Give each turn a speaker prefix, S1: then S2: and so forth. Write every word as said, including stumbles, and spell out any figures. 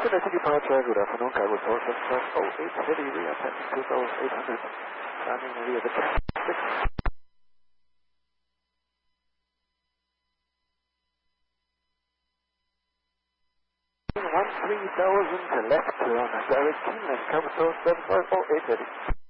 S1: Sydney City Departure, good afternoon, cargo source of oh eight heavy rear, passing two thousand eight hundred, landing via the track six. one three thousand to left on direct Keeneland, cargo source seven five oh eight heavy.